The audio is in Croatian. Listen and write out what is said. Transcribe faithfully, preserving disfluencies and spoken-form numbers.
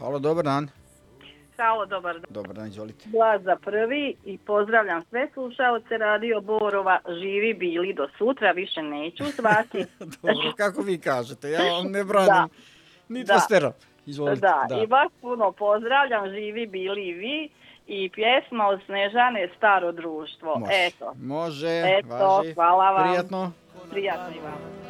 Halo, dobar dan. Halo, dobar dan. Dobar dan, izvolite. Glas za prvi i pozdravljam sve slušaoce Radio Borova. Živi bili do sutra, više neću zvati. Dobro, kako vi kažete, ja vam ne branim. Nit vas teram. Izvolite. Da, da, i vas puno pozdravljam, živi bili i vi. I pjesma od Snežane Staro društvo. Može, Eto. može, Eto, važi. hvala vam. Prijatno. Prijatno i vam.